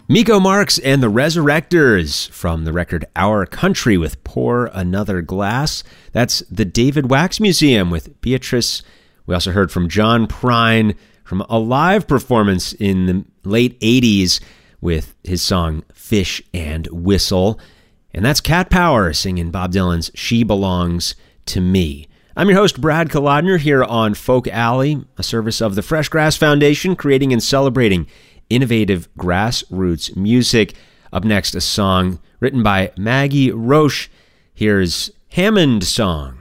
Miko Marks and the Resurrectors from the record Our Country with Pour Another Glass. That's the David Wax Museum with Beatrice. We also heard from John Prine from a live performance in the late 80s with his song Fish and Whistle. And that's Cat Power singing Bob Dylan's She Belongs to Me. I'm your host, Brad Kolodner, here on Folk Alley, a service of the Fresh Grass Foundation, creating and celebrating innovative grassroots music. Up next, a song written by Maggie Roche. Here's Hammond Song.